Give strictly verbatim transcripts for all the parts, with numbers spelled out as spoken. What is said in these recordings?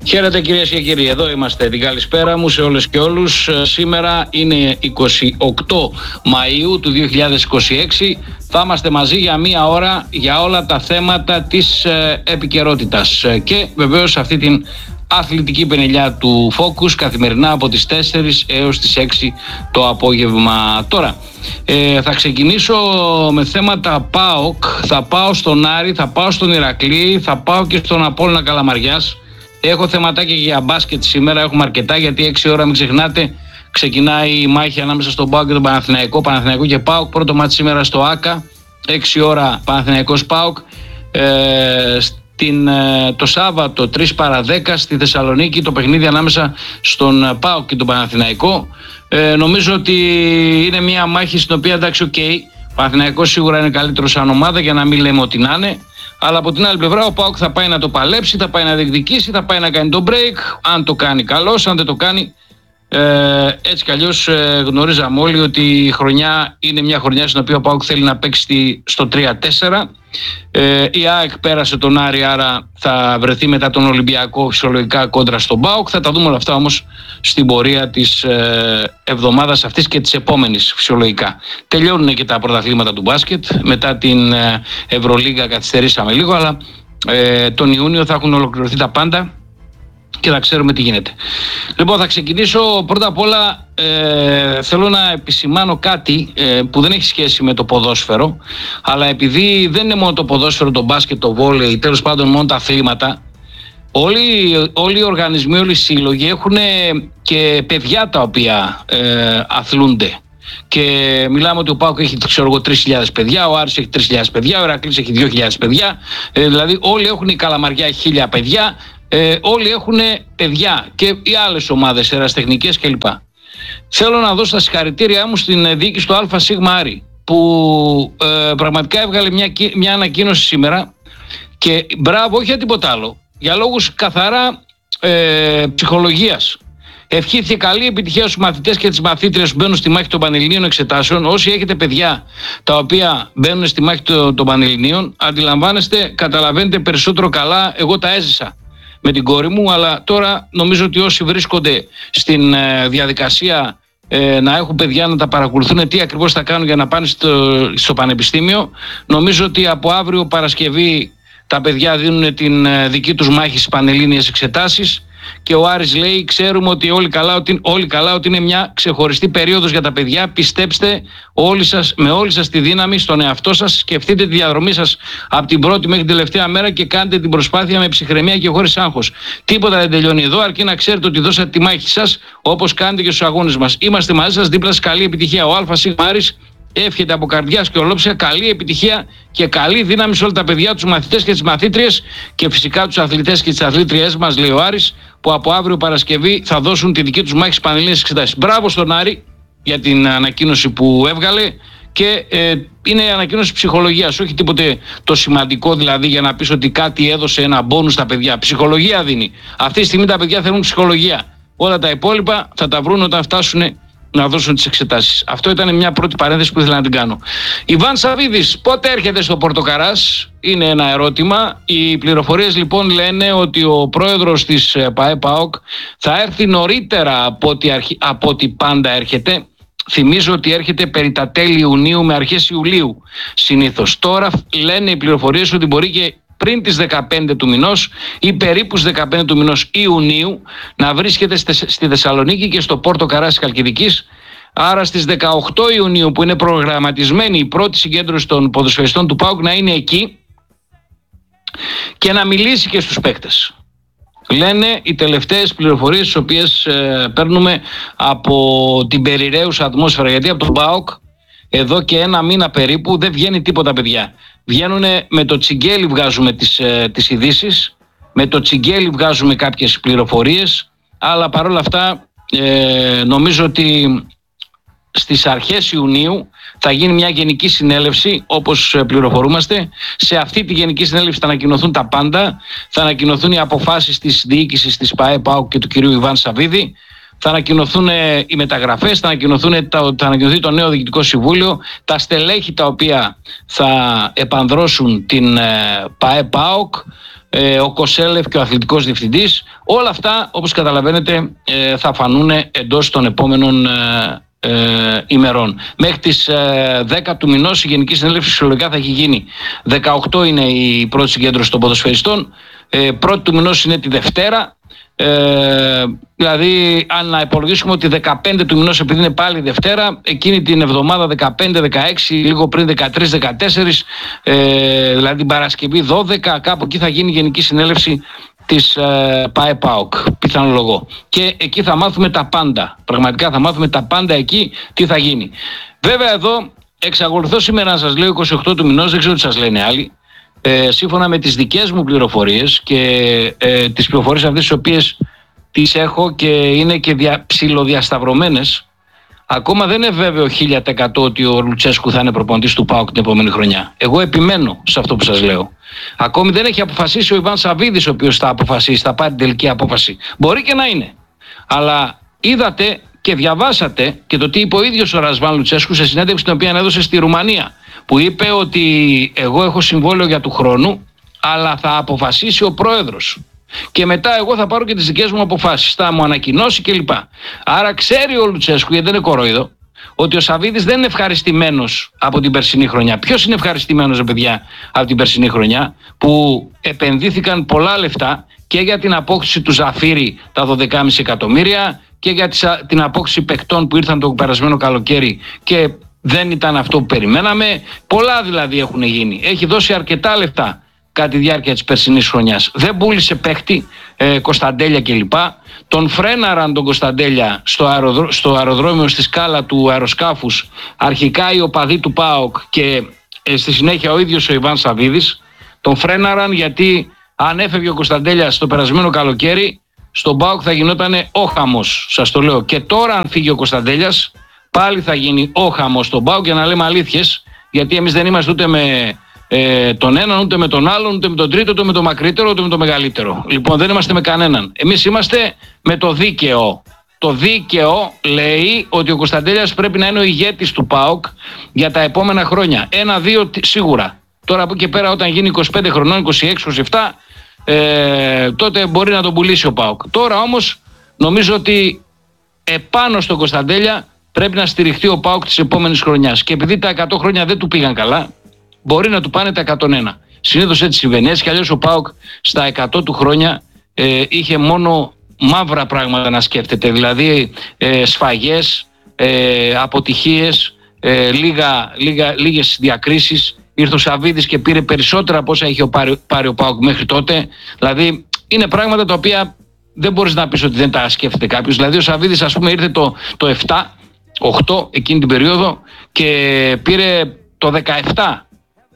Χαίρετε κυρίες και κύριοι, εδώ είμαστε. Την καλησπέρα μου σε όλες και όλους. Σήμερα είναι εικοστή ογδόη Μαΐου του δύο χιλιάδες είκοσι έξι. Θα είμαστε μαζί για μία ώρα για όλα τα θέματα της επικαιρότητας και βεβαίως αυτή την αθλητική πενελιά του Focus καθημερινά από τις τέσσερις έως τις έξι το απόγευμα. Τώρα ε, θα ξεκινήσω με θέματα ΠΑΟΚ. Θα πάω στον Άρη, θα πάω στον Ηρακλή, θα πάω και στον Απόλλωνα Καλαμαριάς. Έχω θεματάκια για μπάσκετ σήμερα, έχουμε αρκετά, γιατί έξι ώρα, μην ξεχνάτε, ξεκινάει η μάχη ανάμεσα στον ΠΑΟΚ και τον Παναθηναϊκό. Παναθηναϊκό και ΠΑΟΚ, πρώτο μάτι σήμερα στο ΆΚΑ, έξι ώρα Παναθηναϊκός ΠΑΟΚ. Ε, στην, το Σάββατο τρεις παρά δέκα στη Θεσσαλονίκη το παιχνίδι ανάμεσα στον ΠΑΟΚ και τον Παναθηναϊκό. Ε, νομίζω ότι είναι μια μάχη στην οποία, εντάξει, οκ, okay, ο Παναθηναϊκός σίγουρα είναι καλύτερο σαν ομάδα, για να μην λέμε ότι να είναι. Αλλά από την άλλη πλευρά ο ΠΑΟΚ θα πάει να το παλέψει, θα πάει να διεκδικήσει, θα πάει να κάνει το break. Αν το κάνει καλώς, αν δεν το κάνει, ε, έτσι κι αλλιώς ε, γνωρίζαμε όλοι ότι η χρονιά είναι μια χρονιά στην οποία ο ΠΑΟΚ θέλει να παίξει στο τρία τέσσερα. Ε, η ΑΕΚ πέρασε τον Άρη, άρα θα βρεθεί μετά τον Ολυμπιακό φυσιολογικά κόντρα στον ΠΑΟΚ. Θα τα δούμε όλα αυτά όμως στην πορεία της ε, εβδομάδας αυτής και της επόμενης φυσιολογικά. Τελειώνουν και τα πρωταθλήματα του μπάσκετ. Μετά την ε, Ευρωλίγκα καθυστερήσαμε λίγο, αλλά ε, τον Ιούνιο θα έχουν ολοκληρωθεί τα πάντα και θα ξέρουμε τι γίνεται. Λοιπόν, θα ξεκινήσω πρώτα απ' όλα. Ε, θέλω να επισημάνω κάτι ε, που δεν έχει σχέση με το ποδόσφαιρο, αλλά επειδή δεν είναι μόνο το ποδόσφαιρο, το μπάσκετ, το βόλεϊ, τέλος πάντων μόνο τα αθλήματα, όλοι, όλοι οι οργανισμοί, όλοι οι σύλλογοι έχουν και παιδιά τα οποία ε, αθλούνται. Και μιλάμε ότι ο ΠΑΟΚ έχει, ξέρω εγώ, τρεις χιλιάδες παιδιά, ο Άρης έχει τρεις χιλιάδες παιδιά, ο Ηρακλής έχει δύο χιλιάδες παιδιά, ε, δηλαδή όλοι έχουν, η Καλαμαριά έχει χίλια παιδιά. Ε, όλοι έχουν παιδιά και οι άλλες ομάδες, ερασιτεχνικές κλπ. Θέλω να δώσω τα συγχαρητήριά μου στην διοίκηση του ΑΣ Άρη, που ε, πραγματικά έβγαλε μια, μια ανακοίνωση σήμερα και μπράβο, όχι για τίποτα άλλο, για λόγους καθαρά ε, ψυχολογίας. Ευχήθηκε καλή επιτυχία στους μαθητές και τις μαθήτριες που μπαίνουν στη μάχη των Πανελληνίων εξετάσεων. Όσοι έχετε παιδιά τα οποία μπαίνουν στη μάχη των, των Πανελληνίων, αντιλαμβάνεστε, καταλαβαίνετε περισσότερο καλά. Εγώ τα έζησα με την κόρη μου, αλλά τώρα νομίζω ότι όσοι βρίσκονται στην ε, διαδικασία ε, να έχουν παιδιά, να τα παρακολουθούν τι ακριβώς θα κάνουν για να πάνε στο, στο πανεπιστήμιο, νομίζω ότι από αύριο Παρασκευή τα παιδιά δίνουν την ε, δική τους μάχη στις πανελλήνιες εξετάσεις και ο Άρης λέει, ξέρουμε ότι όλοι καλά ότι, όλοι καλά ότι είναι μια ξεχωριστή περίοδος για τα παιδιά. Πιστέψτε όλοι σας, με όλη σας τη δύναμη στον εαυτό σας, σκεφτείτε τη διαδρομή σας από την πρώτη μέχρι την τελευταία μέρα και κάντε την προσπάθεια με ψυχραιμία και χωρίς άγχος. Τίποτα δεν τελειώνει εδώ, αρκεί να ξέρετε ότι δώσατε τη μάχη σας, όπως κάνετε και στους αγώνες μας. Είμαστε μαζί σας, δίπλα σας, καλή επιτυχία. Ο ΑΣ Άρης εύχεται από καρδιάς και ολόψια καλή επιτυχία και καλή δύναμη σε όλα τα παιδιά, τους μαθητές και τις μαθήτριες και φυσικά τους αθλητές και τις αθλήτριές μας, λέει ο Άρης, που από αύριο Παρασκευή θα δώσουν τη δική τους μάχη στις πανελλήνιες εξετάσεις. Μπράβο στον Άρη για την ανακοίνωση που έβγαλε και ε, είναι ανακοίνωση ψυχολογίας, όχι τίποτε το σημαντικό δηλαδή για να πεις ότι κάτι έδωσε ένα μπόνους στα παιδιά. Ψυχολογία δίνει. Αυτή τη στιγμή τα παιδιά θέλουν ψυχολογία. Όλα τα υπόλοιπα θα τα βρουν όταν φτάσουν να δώσουν τις εξετάσεις. Αυτό ήταν μια πρώτη παρένθεση που ήθελα να την κάνω. Ιβάν Σαββίδης, πότε έρχεται στο Πορτοκαράς? Είναι ένα ερώτημα. Οι πληροφορίες λοιπόν λένε ότι ο πρόεδρος της ΠΑΕ-ΠΑΟΚ θα έρθει νωρίτερα από ό,τι, αρχι... από ό,τι πάντα έρχεται. Θυμίζω ότι έρχεται περί τα τέλη Ιουνίου με αρχές Ιουλίου συνήθως. Τώρα λένε οι πληροφορίες ότι μπορεί και πριν τις δεκαπέντε του μηνός ή περίπου στις δεκαπέντε του μηνός Ιουνίου να βρίσκεται στη Θεσσαλονίκη και στο Πόρτο Καράς Χαλκιδικής. Άρα στις δεκαοκτώ Ιουνίου, που είναι προγραμματισμένη η πρώτη συγκέντρωση των ποδοσφαιριστών του ΠΑΟΚ, να είναι εκεί και να μιλήσει και στους παίκτες. Λένε οι τελευταίες πληροφορίες τις οποίες ε, παίρνουμε από την περιραίουσα ατμόσφαιρα, γιατί από τον ΠΑΟΚ εδώ και ένα μήνα περίπου δεν βγαίνει τίποτα, παιδιά. Βγαίνουνε με το τσιγκέλι, βγάζουμε τις, ε, τις ειδήσεις, με το τσιγκέλι βγάζουμε κάποιες πληροφορίες, αλλά παρόλα αυτά ε, νομίζω ότι στις αρχές Ιουνίου θα γίνει μια γενική συνέλευση, όπως πληροφορούμαστε. Σε αυτή τη γενική συνέλευση θα ανακοινωθούν τα πάντα, θα ανακοινωθούν οι αποφάσεις της διοίκησης της ΠΑΕ-ΠΑΟΚ και του κυρίου Ιβάν Σαββίδη, θα ανακοινωθούν οι μεταγραφές, θα, θα ανακοινωθεί το νέο διοικητικό συμβούλιο, τα στελέχη τα οποία θα επανδρώσουν την ΠΑΕ-ΠΑΟΚ, ε, ο Κοσέλεφ και ο αθλητικός διευθυντής. Όλα αυτά, όπως καταλαβαίνετε, ε, θα φανούν εντός των επόμενων ε, ε, ημερών. Μέχρι τις ε, δέκα του μηνός η Γενική Συνέλευση φυσιολογικά θα έχει γίνει. δεκαοκτώ είναι η πρώτη συγκέντρωση των ποδοσφαιριστών. Ε, πρώτη του μηνός είναι τη Δευτέρα. Ε, δηλαδή αν να υπολογίσουμε ότι δεκαπέντε του μηνός, επειδή είναι πάλι Δευτέρα, εκείνη την εβδομάδα δεκαπέντε δεκαέξι, λίγο πριν δεκατρείς δεκατέσσερις, ε, δηλαδή την Παρασκευή δώδεκα, κάπου εκεί θα γίνει η Γενική Συνέλευση της ε, ΠΑΕ ΠΑΟΚ, πιθανολογώ. Και εκεί θα μάθουμε τα πάντα. Πραγματικά θα μάθουμε τα πάντα εκεί τι θα γίνει. Βέβαια εδώ εξακολουθώ σήμερα να σας λέω είκοσι οκτώ του μηνός, δεν ξέρω τι σας λένε άλλοι. Ε, σύμφωνα με τις δικές μου πληροφορίες και ε, τις πληροφορίες αυτές τις οποίες τις έχω και είναι και δια, ψιλοδιασταυρωμένες, ακόμα δεν είναι βέβαιο χίλια τοις εκατό ότι ο Λουτσέσκου θα είναι προπονητής του ΠΑΟΚ την επόμενη χρονιά. Εγώ επιμένω σε αυτό που σας λέω. Ακόμη δεν έχει αποφασίσει ο Ιβάν Σαββίδης, ο οποίος θα αποφασίσει, θα πάρει την τελική απόφαση. Μπορεί και να είναι. Αλλά είδατε και διαβάσατε και το τι είπε ο ίδιος ο Ρασβάν Λουτσέσκου σε συνέντευξη την οποία έδωσε στη Ρουμανία, που είπε ότι εγώ έχω συμβόλαιο για του χρόνου, αλλά θα αποφασίσει ο πρόεδρος. Και μετά εγώ θα πάρω και τις δικές μου αποφάσεις. Θα μου ανακοινώσει κλπ. Άρα ξέρει ο Λουτσέσκου, γιατί δεν είναι κορόιδο, ότι ο Σαββίδης δεν είναι ευχαριστημένος από την περσινή χρονιά. Ποιος είναι ευχαριστημένος, ρε παιδιά, από την περσινή χρονιά, που επενδύθηκαν πολλά λεφτά και για την απόκτηση του Ζαφύρη τα δώδεκα κόμμα πέντε εκατομμύρια και για την απόκτηση παικτών που ήρθαν το περασμένο καλοκαίρι και δεν ήταν αυτό που περιμέναμε. Πολλά δηλαδή έχουν γίνει. Έχει δώσει αρκετά λεφτά κατά τη διάρκεια της περσινής χρονιάς. Δεν πούλησε παίχτη, ε, Κωνσταντέλια κλπ. Τον φρέναραν τον Κωνσταντέλια στο, αεροδρό, στο αεροδρόμιο στη σκάλα του αεροσκάφους αρχικά οι οπαδοί του ΠΑΟΚ και ε, στη συνέχεια ο ίδιος ο Ιβάν Σαββίδης. Τον φρέναραν γιατί αν έφευγε ο Κωνσταντέλιας το περασμένο καλοκαίρι, στον ΠΑΟΚ θα γινόταν ο χαμός. Σας το λέω. Και τώρα αν φύγει ο Κωνσταντέλιας, πάλι θα γίνει ο χαμός στον ΠΑΟΚ, για να λέμε αλήθειες, γιατί εμείς δεν είμαστε ούτε με ε, τον έναν, ούτε με τον άλλον, ούτε με τον τρίτο, ούτε με τον μακρύτερο, ούτε με τον μεγαλύτερο. Λοιπόν, δεν είμαστε με κανέναν. Εμείς είμαστε με το δίκαιο. Το δίκαιο λέει ότι ο Κωνσταντέλιας πρέπει να είναι ο ηγέτης του ΠΑΟΚ για τα επόμενα χρόνια. Ένα-δύο σίγουρα. Τώρα από εκεί και πέρα, όταν γίνει είκοσι πέντε χρονών, είκοσι έξι είκοσι επτά, ε, τότε μπορεί να τον πουλήσει ο ΠΑΟΚ. Τώρα όμως νομίζω ότι επάνω στον Κωνσταντέλια πρέπει να στηριχτεί ο ΠΑΟΚ της επόμενης χρονιάς. Και επειδή τα εκατό χρόνια δεν του πήγαν καλά, μπορεί να του πάνε τα εκατόν ένα. Συνήθως έτσι συμβαίνει. Έτσι κι αλλιώς ο ΠΑΟΚ στα εκατό του χρόνια ε, είχε μόνο μαύρα πράγματα να σκέφτεται. Δηλαδή ε, σφαγές, ε, αποτυχίες, ε, λίγα, λίγα, λίγες διακρίσεις. Ήρθε ο Σαββίδης και πήρε περισσότερα από όσα είχε πάρει, πάρει ο ΠΑΟΚ μέχρι τότε. Δηλαδή είναι πράγματα τα οποία δεν μπορείς να πεις ότι δεν τα σκέφτεται κάποιος. Δηλαδή ο Σαββίδης, ας πούμε, ήρθε το, το επτά οκτώ εκείνη την περίοδο και πήρε το δεκαεπτά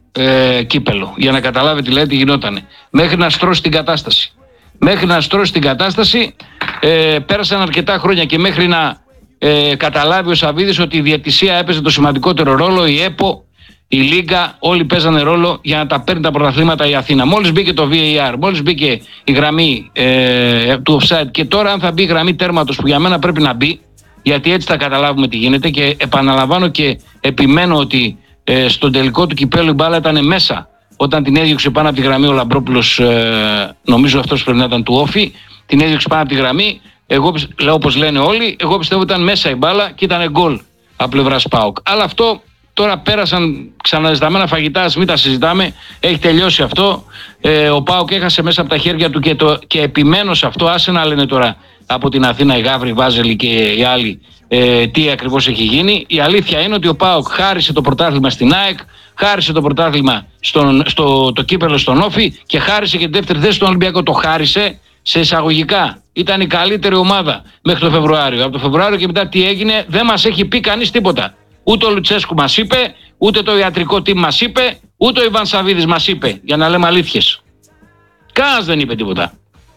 ε, κύπελο, για να καταλάβετε δηλαδή τι γινότανε, μέχρι να στρώσει την κατάσταση. Μέχρι να στρώσει την κατάσταση ε, πέρασαν αρκετά χρόνια και μέχρι να ε, καταλάβει ο Σαββίδης ότι η διαιτησία έπαιζε το σημαντικότερο ρόλο, η ΕΠΟ, η Λίγκα, όλοι παίζανε ρόλο για να τα παίρνει τα πρωταθλήματα η Αθήνα. Μόλις μπήκε το βι έι αρ, μόλις μπήκε η γραμμή ε, του offside και τώρα αν θα μπει η γραμμή τέρματος, που για μένα πρέπει να μπει, γιατί έτσι θα καταλάβουμε τι γίνεται, και επαναλαμβάνω και επιμένω ότι ε, στον τελικό του κυπέλου η μπάλα ήταν μέσα όταν την έδιωξε πάνω από τη γραμμή ο Λαμπρόπουλος, ε, νομίζω αυτός πρέπει να ήταν του Όφη, την έδιωξε πάνω από τη γραμμή. Εγώ λέω όπως λένε όλοι, εγώ πιστεύω ότι ήταν μέσα η μπάλα και ήταν γκολ από πλευράς ΠΑΟΚ. Αλλά αυτό τώρα πέρασαν ξαναζηταμένα φαγητά, ας μην τα συζητάμε, έχει τελειώσει αυτό. Ε, ο ΠΑΟΚ έχασε μέσα από τα χέρια του και, το, και επιμένω σε αυτό, άσε να λένε τώρα από την Αθήνα οι Γαύροι, Βάζελοι και οι άλλοι ε, τι ακριβώς έχει γίνει. Η αλήθεια είναι ότι ο ΠΑΟΚ χάρισε το πρωτάθλημα στην ΑΕΚ, χάρισε το πρωτάθλημα στον, στο το κύπελο στον Όφη και χάρισε και τη δεύτερη θέση στον Ολυμπιακό. Το χάρισε σε εισαγωγικά. Ήταν η καλύτερη ομάδα μέχρι το Φεβρουάριο. Από το Φεβρουάριο και μετά τι έγινε δεν μας έχει πει κανείς τίποτα. Ούτε ο Λουτσέσκου μας είπε, ούτε το ιατρικό team μας είπε, ούτε ο Ιβάν Σαββίδης μας είπε, για να λέμε αλήθειες. Κανένας δεν είπε τίποτα.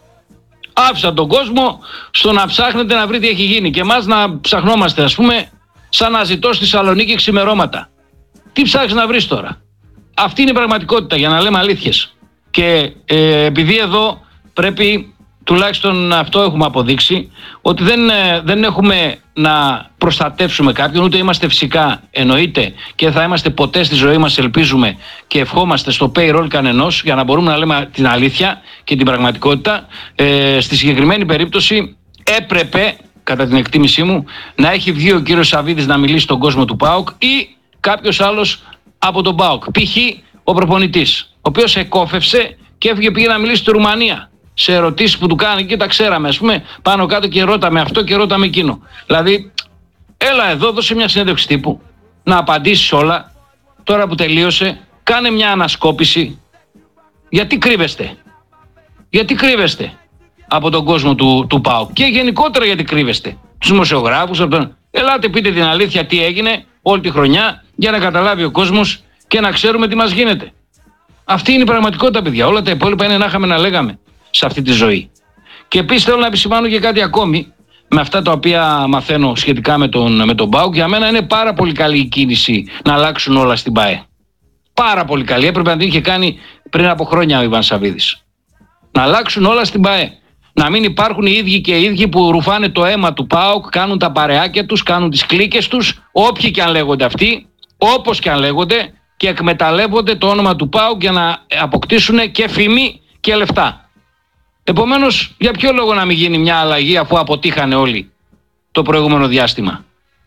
Άφησαν τον κόσμο στο να ψάχνετε να βρει τι έχει γίνει και εμάς να ψαχνόμαστε, ας πούμε, σαν να ζητώ στη Θεσσαλονίκη ξημερώματα. Τι ψάχνεις να βρεις τώρα? Αυτή είναι η πραγματικότητα, για να λέμε αλήθειες. Και ε, επειδή εδώ πρέπει τουλάχιστον αυτό έχουμε αποδείξει, ότι δεν, δεν έχουμε να προστατεύσουμε κάποιον, ούτε είμαστε φυσικά, εννοείται, και θα είμαστε ποτέ στη ζωή μας, ελπίζουμε και ευχόμαστε στο payroll κανενός, για να μπορούμε να λέμε την αλήθεια και την πραγματικότητα. Ε, στη συγκεκριμένη περίπτωση έπρεπε, κατά την εκτίμησή μου, να έχει βγει ο κύριος Σαββίδης να μιλήσει στον κόσμο του ΠΑΟΚ ή κάποιος άλλος από τον ΠΑΟΚ. Π.χ. ο προπονητής, ο οποίος εκόφευσε και έφυγε, πήγε να μιλήσει στη Ρουμανία. Σε ερωτήσεις που του κάνανε και τα ξέραμε, ας πούμε, πάνω κάτω και ρώταμε αυτό και ρώταμε εκείνο. Δηλαδή, έλα εδώ, δώσε μια συνέντευξη τύπου, να απαντήσεις όλα. Τώρα που τελείωσε, κάνε μια ανασκόπηση. Γιατί κρύβεστε, γιατί κρύβεστε από τον κόσμο του, του ΠΑΟΚ και γενικότερα γιατί κρύβεστε τους δημοσιογράφους. Από τον... Ελάτε, πείτε την αλήθεια τι έγινε όλη τη χρονιά για να καταλάβει ο κόσμος και να ξέρουμε τι μας γίνεται. Αυτή είναι η πραγματικότητα, παιδιά. Όλα τα υπόλοιπα είναι να είχαμε να λέγαμε σε αυτή τη ζωή. Και επίσης θέλω να επισημάνω και κάτι ακόμη με αυτά τα οποία μαθαίνω σχετικά με τον, με τον ΠΑΟΚ. Για μένα είναι πάρα πολύ καλή η κίνηση να αλλάξουν όλα στην ΠΑΕ. Πάρα πολύ καλή. Έπρεπε να την είχε κάνει πριν από χρόνια ο Ιβάν Σαββίδης. Να αλλάξουν όλα στην ΠΑΕ. Να μην υπάρχουν οι ίδιοι και οι ίδιοι που ρουφάνε το αίμα του ΠΑΟΚ, κάνουν τα παρεάκια τους, κάνουν τις κλίκες τους, όποιοι και αν λέγονται αυτοί, όπως και αν λέγονται, και εκμεταλλεύονται το όνομα του ΠΑΟΚ για να αποκτήσουν και φήμη και λεφτά. Επομένως, για ποιο λόγο να μην γίνει μια αλλαγή αφού αποτύχανε όλοι το προηγούμενο διάστημα?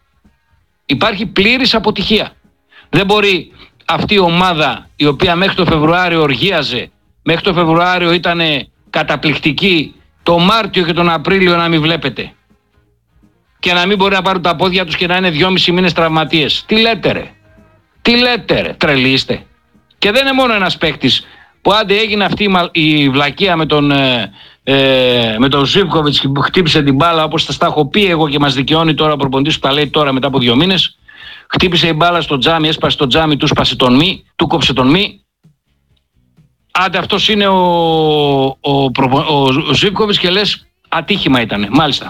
Υπάρχει πλήρης αποτυχία. Δεν μπορεί αυτή η ομάδα, η οποία μέχρι το Φεβρουάριο οργίαζε, μέχρι το Φεβρουάριο ήταν καταπληκτική, το Μάρτιο και τον Απρίλιο να μην βλέπετε και να μην μπορεί να πάρουν τα πόδια τους και να είναι δυόμισι μήνες τραυματίες. Τι λέτε ρε, τι λέτε ρε, τρελοί είστε? Και δεν είναι μόνο ένας παίκτης που άντε έγινε αυτή η βλακεία με τον, ε, ε, με τον Ζίβκοβιτς που χτύπησε την μπάλα, όπως θα τα έχω πει εγώ και μας δικαιώνει τώρα ο προπονητής που τα λέει τώρα μετά από δύο μήνες. Χτύπησε η μπάλα στο τζάμι, έσπασε το τζάμι, του σπάσε τον μη, του κόψε τον μη. Άντε αυτός είναι ο, ο, ο, ο, ο Ζίβκοβιτς και λες ατύχημα ήτανε. Μάλιστα.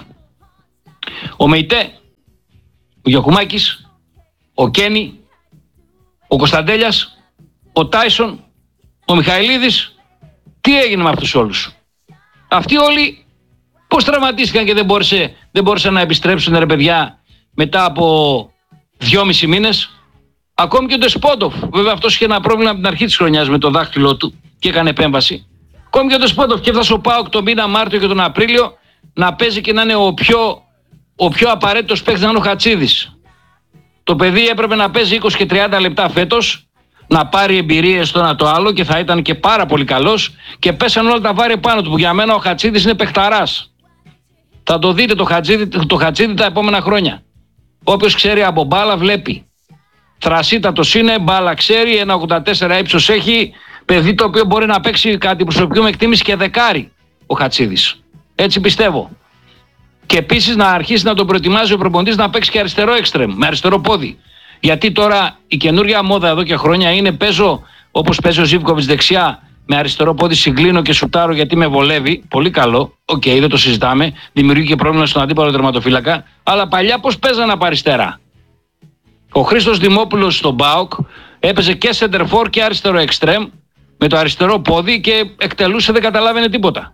Ο Μεϊτέ, ο Γιακουμάκης, ο Κένι, ο Κωνσταντέλιας, ο Τάισον, ο Μιχαηλίδης, τι έγινε με αυτούς όλους? Αυτοί όλοι πώς τραυματίστηκαν και δεν μπόρεσε, δεν μπόρεσαν να επιστρέψουν ρε παιδιά μετά από δυόμισι μήνες? Ακόμη και ο Ντεσπότοφ, βέβαια αυτός είχε ένα πρόβλημα από την αρχή της χρονιάς με το δάχτυλό του και έκανε επέμβαση. Ακόμη και ο Ντεσπότοφ, και έφτασε ο ΠΑΟΚ τον μήνα Μάρτιο και τον Απρίλιο να παίζει και να είναι ο πιο, ο πιο απαραίτητος παίκτης, να είναι ο Χατσίδης. Το παιδί έπρεπε να παίζει είκοσι και τριάντα λεπτά φέτος, να πάρει εμπειρίες το ένα το άλλο και θα ήταν και πάρα πολύ καλός, και πέσαν όλα τα βάρη πάνω του, που για μένα ο Χατσίδης είναι παιχταράς. Θα το δείτε το Χατσίδη, το Χατσίδη τα επόμενα χρόνια. Όποιος ξέρει από μπάλα βλέπει. Θρασίτατος είναι, μπάλα ξέρει, ένα ογδόντα τέσσερα ύψος έχει, παιδί το οποίο μπορεί να παίξει κάτι προσωπικού με εκτίμηση και δεκάρι ο Χατσίδης. Έτσι πιστεύω. Και επίσης να αρχίσει να τον προετοιμάζει ο προπονητής να παίξει και αριστερό έξτρεμ, με αριστερό πόδι. Γιατί τώρα η καινούργια μόδα εδώ και χρόνια είναι παίζω όπως παίζει ο Ζίβκοβιτς δεξιά, με αριστερό πόδι συγκλίνω και σουτάρω γιατί με βολεύει. Πολύ καλό, οκ, okay, δεν το συζητάμε. Δημιουργεί και πρόβλημα στον αντίπαλο τερματοφύλακα. Αλλά παλιά πώς παίζανε από αριστερά? Ο Χρήστος Δημόπουλος στον ΠΑΟΚ έπαιζε και σεντερφόρ και αριστερό εξτρέμ με το αριστερό πόδι και εκτελούσε, δεν καταλάβαινε τίποτα.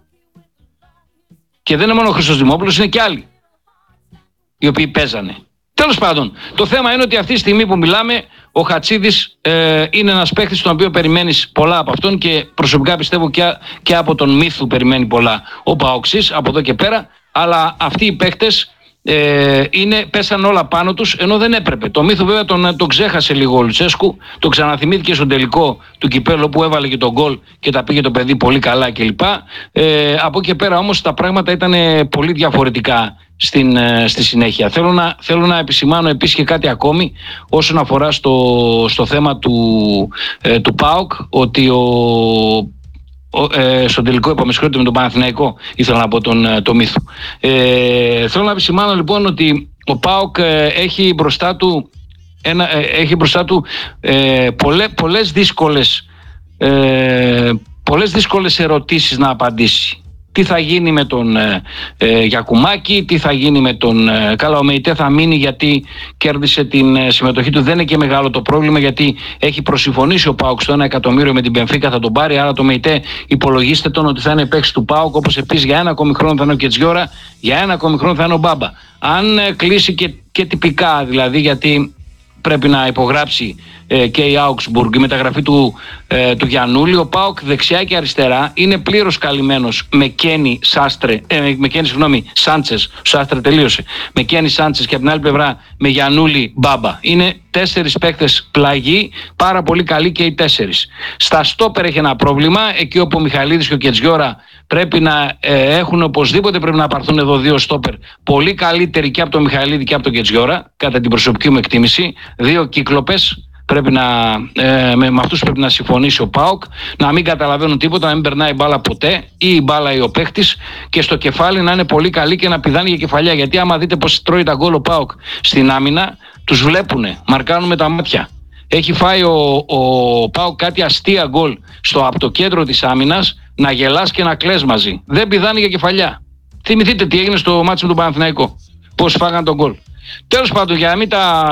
Και δεν είναι μόνο ο Χρήστος Δημόπουλος, είναι και άλλοι οι οποίοι παίζανε. Τέλος πάντων, το θέμα είναι ότι αυτή τη στιγμή που μιλάμε, ο Χατσίδης ε, είναι ένας παίκτης τον οποίο περιμένεις πολλά από αυτόν, και προσωπικά πιστεύω και, και από τον Μύθου περιμένει πολλά ο Παοξής από εδώ και πέρα, αλλά αυτοί οι παίκτες ε, είναι, πέσαν όλα πάνω τους ενώ δεν έπρεπε. Το Μύθου βέβαια τον, τον ξέχασε λίγο ο Λουτσέσκου, το ξαναθυμήθηκε στον τελικό του κυπέλλου που έβαλε και τον γκολ και τα πήγε το παιδί πολύ καλά κλπ. Ε, από εκεί και πέρα όμως τα πράγματα ήταν πολύ διαφορετικά στην, στη συνέχεια. Θέλω να, θέλω να επισημάνω επίσης και κάτι ακόμη όσον αφορά στο, στο θέμα του, ε, του ΠΑΟΚ, ότι ο, ο, ε, στον τελικό υπομεσχρότη με τον Παναθηναϊκό ήθελα να πω τον το Μύθου. Ε, θέλω να επισημάνω λοιπόν ότι ο ΠΑΟΚ ε, έχει μπροστά του, ένα, ε, έχει μπροστά του ε, πολλές, πολλές δύσκολες ε, πολλές δύσκολες ερωτήσεις να απαντήσει. Τι θα γίνει με τον ε, ε, Γιακουμάκη, τι θα γίνει με τον... Ε, καλά, ο ΜΕΙΤΕ θα μείνει γιατί κέρδισε την ε, συμμετοχή του. Δεν είναι και μεγάλο το πρόβλημα, γιατί έχει προσυμφωνήσει ο ΠΑΟΚ στο ένα εκατομμύριο με την Μπενφίκα, θα τον πάρει. Άρα το ΜΕΙΤΕ υπολογίστε τον ότι θα είναι παίκτης του ΠΑΟΚ, όπως επίσης για ένα ακόμη χρόνο θα είναι ο Κετζιόρα, για ένα ακόμη χρόνο θα είναι ο Μπάμπα. Αν ε, κλείσει και, και τυπικά, δηλαδή, γιατί πρέπει να υπογράψει ε, και η Augsburg, η μεταγραφή του, ε, του Γιαννούλη, ο ΠΑΟΚ δεξιά και αριστερά είναι πλήρως καλυμμένος με Κένι Σάστρε, ε, με Κένι, συγγνώμη, Σάντσες, ο Σάστρε τελείωσε, με Κένι Σάντσες και από την άλλη πλευρά με Γιαννούλη Μπάμπα. Είναι τέσσερις παίκτες πλαγιοί, πάρα πολύ καλοί και οι τέσσερις. Στα στόπερ έχει ένα πρόβλημα, εκεί όπου ο Μιχαλίδης και ο Κετζιόρα πρέπει να ε, έχουν οπωσδήποτε, πρέπει να πάρθουν εδώ δύο στόπερ πολύ καλύτεροι και από τον Μιχαλίδη και από τον Κετζιόρα, κατά την προσωπική μου εκτίμηση. Δύο κύκλοπες. Πρέπει να, ε, με, με αυτούς πρέπει να συμφωνήσει ο ΠΑΟΚ, να μην καταλαβαίνουν τίποτα, να μην περνάει μπάλα ποτέ, ή η μπάλα ή ο παίχτης, και στο κεφάλι να είναι πολύ καλή και να πηδάνε για κεφαλιά. Γιατί άμα δείτε πως τρώει τα γκολ ο ΠΑΟΚ στην άμυνα, τους βλέπουνε, μαρκάνουν με τα μάτια. Έχει φάει ο, ο ΠΑΟΚ κάτι αστεία γκολ στο, από το κέντρο της άμυνας, να γελάς και να κλαις μαζί. Δεν πηδάνε για κεφαλιά. Θυμηθείτε τι έγινε στο μάτσο με τον Παναθηναϊκό, πώς φάγαν τον γκολ. Τέλος πάντων, για να μην τα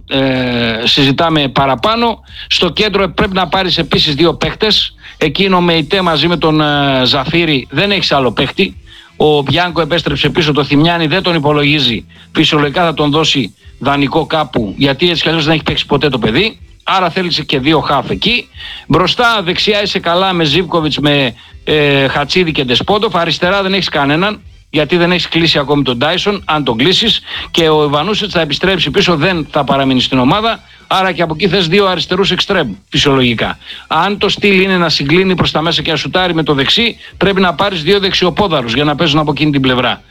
ε, συζητάμε παραπάνω, στο κέντρο πρέπει να πάρεις επίσης δύο παίχτες. Εκείνο με ΙΤΕ μαζί με τον ε, Ζαφύρη, δεν έχεις άλλο παίχτη. Ο Μπιάνκο επέστρεψε πίσω, το Θημιάνι δεν τον υπολογίζει. Φυσιολογικά θα τον δώσει δανεικό κάπου, γιατί έτσι κι αλλιώς δεν έχει παίξει ποτέ το παιδί. Άρα θέλησε και δύο χαφ εκεί. Μπροστά δεξιά είσαι καλά με Ζίβκοβιτς, με ε, Χατσίδη και Ντεσπότοφ. Αριστερά δεν έχεις κανέναν, γιατί δεν έχει κλείσει ακόμη τον Τάισον. Αν τον κλείσεις, και ο Ιβανούσετς θα επιστρέψει πίσω, δεν θα παραμείνει στην ομάδα. Άρα και από εκεί θες δύο αριστερούς εξτρέμ, φυσιολογικά. Αν το στυλ είναι να συγκλίνει προς τα μέσα και να σουτάρει με το δεξί, πρέπει να πάρεις δύο δεξιοπόδαρους για να παίζουν από εκείνη την πλευρά.